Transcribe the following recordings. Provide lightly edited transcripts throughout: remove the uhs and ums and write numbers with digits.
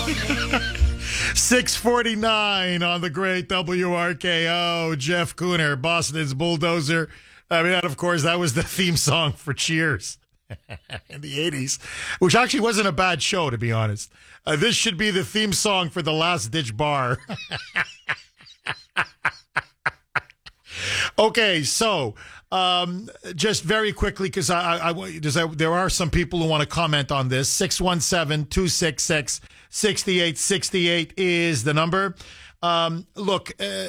6:49 on the great WRKO. Jeff Cooner, Boston's Bulldozer. I mean, of course, that was the theme song for Cheers in the 80s, which actually wasn't a bad show, to be honest. This should be the theme song for the Last Ditch Bar. Okay, so just very quickly, because there are some people who want to comment on this. 617-266-6868 is the number. Look,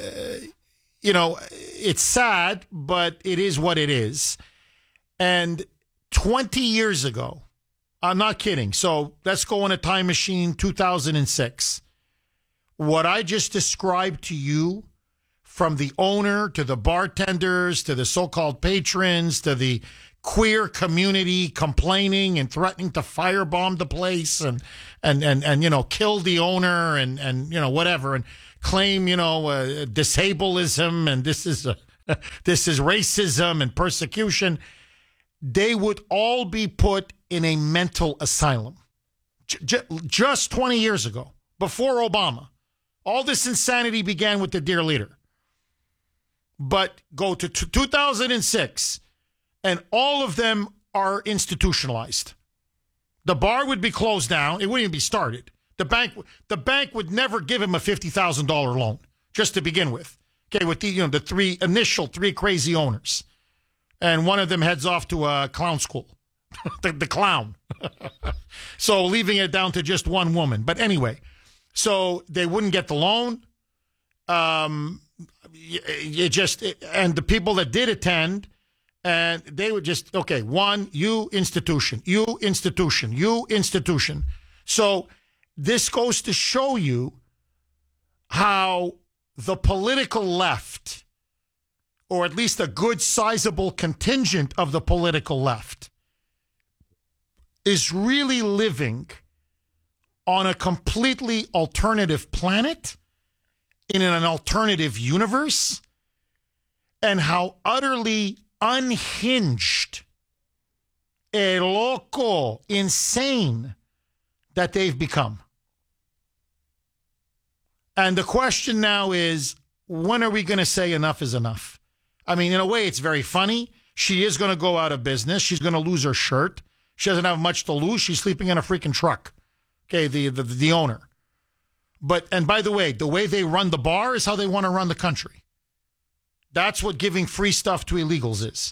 it's sad, but it is what it is. And 20 years ago, I'm not kidding. So let's go in a time machine, 2006. What I just described to you, from the owner to the bartenders to the so-called patrons to the queer community complaining and threatening to firebomb the place and kill the owner and whatever and claim disableism and this is racism and persecution, they would all be put in a mental asylum. Just 20 years ago, before Obama, all this insanity began with the dear leader. But go to 2006, and all of them are institutionalized. The bar would be closed down. It wouldn't even be started. The bank would never give him a $50,000 loan, just to begin with. Okay, with the initial three crazy owners. And one of them heads off to a clown school. the clown. So leaving it down to just one woman. But anyway, so they wouldn't get the loan. And the people that did attend, and they would just, okay, one, you institution. So this goes to show you how the political left, or at least a good sizable contingent of the political left, is really living on a completely alternative planet, in an alternative universe, and how utterly unhinged, loco, insane that they've become. And the question now is, when are we going to say enough is enough? I mean, in a way, it's very funny. She is going to go out of business. She's going to lose her shirt. She doesn't have much to lose. She's sleeping in a freaking truck. Okay, the owner. And by the way they run the bar is how they want to run the country. That's what giving free stuff to illegals is.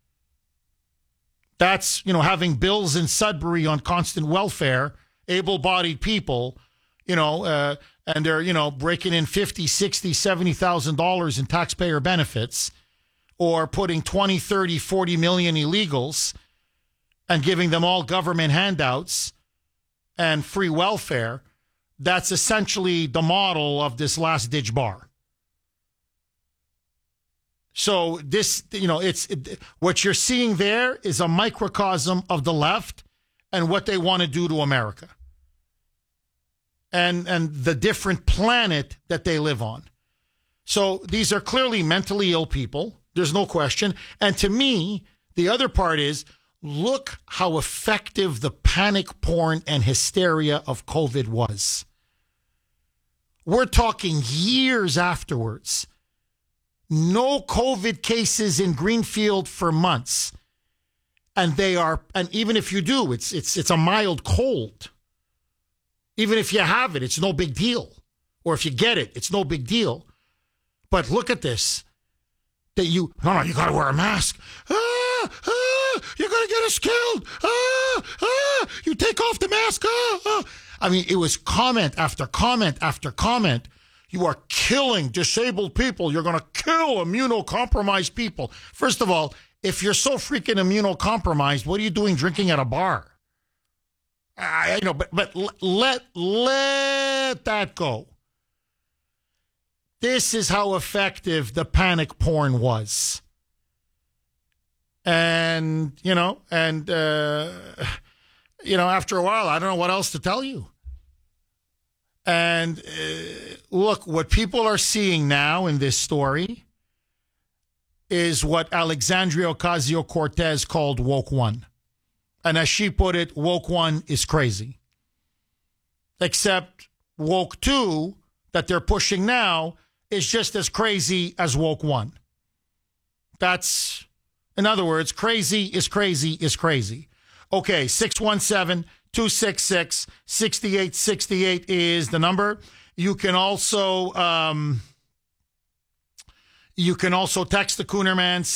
That's, having bills in Sudbury on constant welfare, able-bodied people, and they're, breaking in $50,000, $60,000, $70,000 in taxpayer benefits, or putting 20, 30, 40 million illegals and giving them all government handouts and free welfare. That's essentially the model of this Last Ditch Bar. So this, what you're seeing there is a microcosm of the left and what they want to do to America. And the different planet that they live on. So these are clearly mentally ill people. There's no question. And to me, the other part is, look how effective the panic porn and hysteria of COVID was. We're talking years afterwards. No COVID cases in Greenfield for months. And even if you do, it's a mild cold. Even if you have it, it's no big deal. Or if you get it, it's no big deal. But look at this. You got to wear a mask. You're going to get us killed. You take off the mask. I mean, it was comment after comment after comment. You are killing disabled people. You're going to kill immunocompromised people. First of all, if you're so freaking immunocompromised, what are you doing drinking at a bar? But let that go. This is how effective the panic porn was. And, after a while, I don't know what else to tell you. And look, what people are seeing now in this story is what Alexandria Ocasio-Cortez called woke one. And as she put it, woke one is crazy. Except woke 2 that they're pushing now is just as crazy as woke 1. That's, in other words, crazy is crazy is crazy. Okay, 617-266-6868 is the number. You can also text the Cooner Man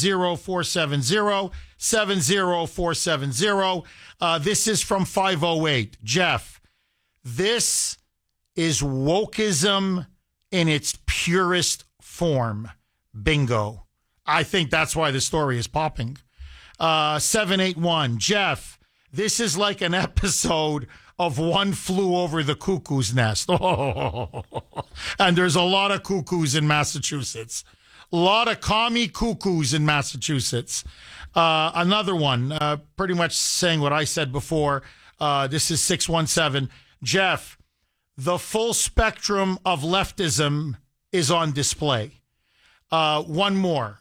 70470. This is from 508. Jeff, this is wokeism in its purest form. Bingo. I think that's why the story is popping. 781. Jeff, this is like an episode of One Flew Over the Cuckoo's Nest. Oh. And there's a lot of cuckoos in Massachusetts. A lot of commie cuckoos in Massachusetts. Another one, pretty much saying what I said before. This is 617. Jeff, the full spectrum of leftism is on display. One more.